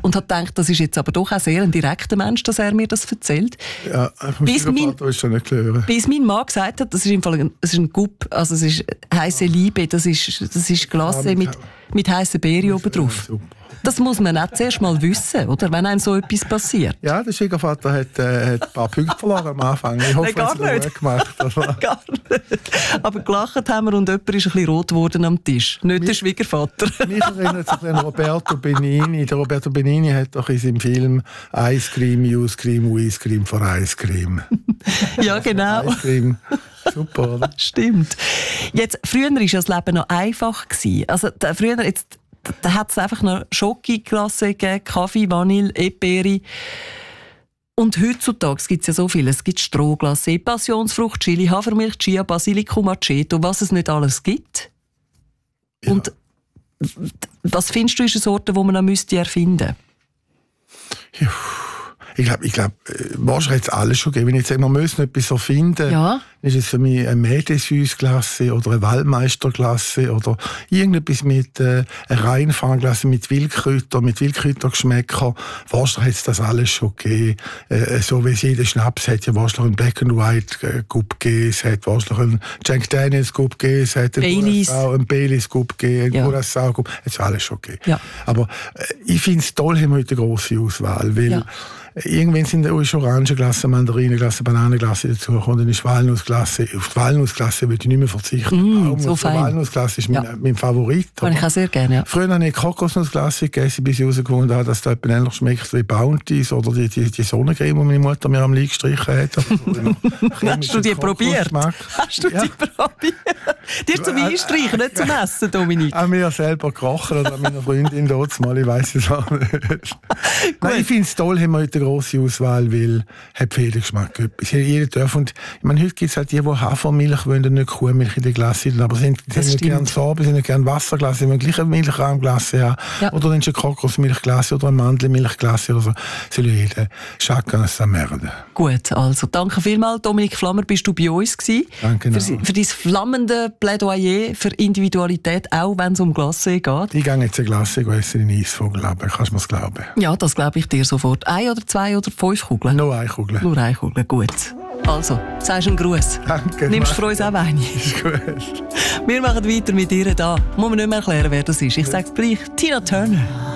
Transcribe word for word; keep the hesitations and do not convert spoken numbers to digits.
und habe gedacht, das ist jetzt aber doch auch sehr ein direkter Mensch, dass er mir das erzählt. Ja, vom Schwiegervater ist schon nicht klar. Bis mein Mann gesagt hat, das ist im Fall ein, das ist ein Gup, also es ist heisse Liebe, das ist, das ist Glasse mit, mit heissen Beeren oben drauf. Super. Das muss man auch zuerst mal wissen, oder? Wenn einem so etwas passiert. Ja, der Schwiegervater hat, äh, hat ein paar Punkte verloren am Anfang. Ich hoffe, Nein, gar er hat es gut gemacht. Also. Gar nicht. Aber gelacht haben wir und jemand ist ein bisschen rot geworden am Tisch. Nicht mich, der Schwiegervater. Mich erinnert sich an Roberto Benigni. Der Roberto Benigni hat doch in seinem Film Ice Cream, You Scream, We Scream for Ice Cream. Ja, genau. Ice Cream. Super, oder? Stimmt. Jetzt, früher war ja das Leben noch einfach. Also, da, früher, jetzt, da hat es einfach noch Schoki-Glasse gegeben, Kaffee, Vanille, Eperi. Und heutzutage gibt es ja so viel. Es gibt Strohglasse, Passionsfrucht, Chili, Hafermilch, Chia, Basilikum, Aceto, was es nicht alles gibt. Ja. Und was findest du, ist eine Sorte, die man noch müsste erfinden müsste? Ja. Ich glaube, ich glaub, wahrscheinlich hat es alles schon gegeben. Wenn ich jetzt sage, man müsste noch etwas erfinden, ja. ist es für mich eine Mädesüßglasse oder eine Waldmeisterglasse oder irgendetwas mit äh, einer Reinfahrglasse mit Wildkräuter, mit Wildkräutergeschmäcker. Wahrscheinlich hat es das alles schon gegeben. Äh, so wie es jeder Schnaps hat, ja wahrscheinlich einen Black and White äh, Coupe gegeben, es hat wahrscheinlich einen Jack Daniels Coupe gegeben, es hat einen Curaçao, einen Baileys Coupe gegeben, einen ja. Curaçao Coupe. Es hat alles schon gegeben. Ja. Aber äh, ich finde es toll, haben wir heute eine grosse Auswahl, weil ja. Irgendwann sind da schon Orangenglasse, Mandarinenglasse, Bananenglasse dazugekommen, dann ist Walnussglasse. Auf die Walnussglasse würde ich nicht mehr verzichten. Mm, so fein. Die Walnussglasse ist mein, ja. mein Favorit. Kann ich auch sehr gerne, ja. Früher habe ich Kokosnussglasse gegessen, bis ich herausgefunden habe, dass das etwas ähnlich schmeckt wie Bounties oder die, die, die Sonnencreme, die meine Mutter mir am Leib gestrichen hat. Hast du die probiert? Hast du ja. die probiert? Dir zum Einstreichen, nicht zum Essen, Dominik? An mir selber gerochen oder an meiner Freundin dort mal, ich weiss es auch nicht. Nein, ich finde es toll, haben wir heute eine grosse Auswahl, weil hat viel Geschmack. Jeder darf. Und ich meine, heute gibt es halt die, die Hafermilch wollen und nicht Kuhmilch in der Glasse, aber sie sind nicht gerne Sorbe, sie sind nicht gerne Wasserglasse, sie wollen gleich eine Milchrahmglasse haben. Ja. Oder dann eine Kokosmilchglasse oder eine Mandelmilchglasse oder so. Soll jeder chacun sa merde. Gut, also danke vielmals. Dominik Flammer, bist du bei uns gewesen. Danke. Für, für dein flammende Plädoyer für Individualität, auch wenn es um Glasse geht. Ich gehe jetzt eine Glasse essen in Eisvogel, aber kannst du mir's glauben? Ja, das glaube ich dir sofort. Ein oder zwei oder fünf Kugeln? Nur eine Kugel. Nur eine Kugel, gut. Also, sagst du einen Gruß. Danke. Nimmst du für uns auch Weine? Ist gut. Wir machen weiter mit ihr da. Muss man nicht mehr erklären, wer das ist. Ich sage es gleich. Tina Turner.